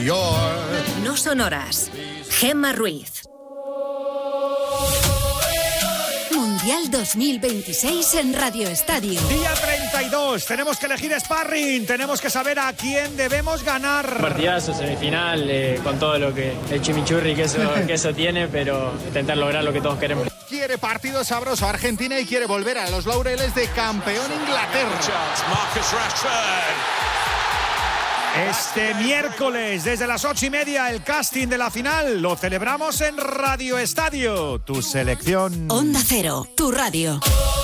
York. No sonoras. Gemma Ruiz. Mundial 2026 en Radio Estadio. Día 32, tenemos que elegir sparring, tenemos que saber a quién debemos ganar. Partidazo, semifinal, con todo lo que el chimichurri que eso tiene, pero intentar lograr lo que todos queremos. Quiere partido sabroso Argentina y quiere volver a los laureles de campeón Inglaterra. Este miércoles, desde las 8:30, el casting de la final lo celebramos en Radio Estadio. Tu selección. Onda Cero, tu radio.